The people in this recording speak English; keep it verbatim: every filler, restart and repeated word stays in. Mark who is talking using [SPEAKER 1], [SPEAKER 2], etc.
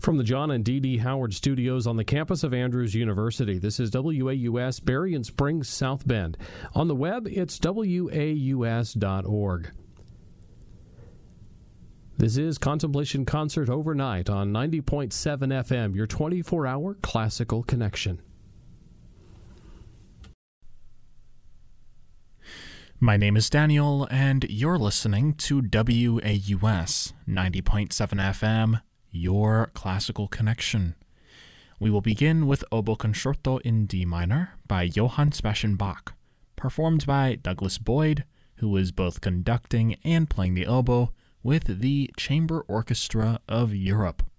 [SPEAKER 1] From the John and Dee Dee Howard studios on the campus of Andrews University, this is W A U S, Berrien Springs, South Bend. On the web, it's W A U S dot org. This is Contemplation Concert Overnight on ninety point seven F M, your twenty-four hour classical connection.
[SPEAKER 2] My name is Daniel, and you're listening to W A U S ninety point seven F M, your classical connection. We will begin with Oboe Concerto in D minor by Johann Sebastian Bach, performed by Douglas Boyd, who was both conducting and playing the oboe with the Chamber Orchestra of Europe.